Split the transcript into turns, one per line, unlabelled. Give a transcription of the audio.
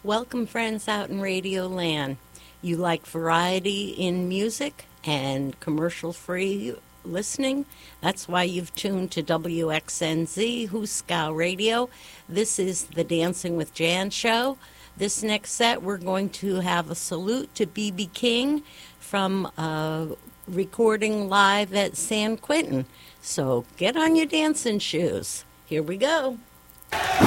Welcome, friends out in Radio Land. You like variety in music and commercial-free listening? That's why you've tuned to WXNZ, Huskow Radio. This is the Dancing with Jan show. This next set, we're going to have a salute to B.B. King from recording live at San Quentin. So get on your dancing shoes. Here we go.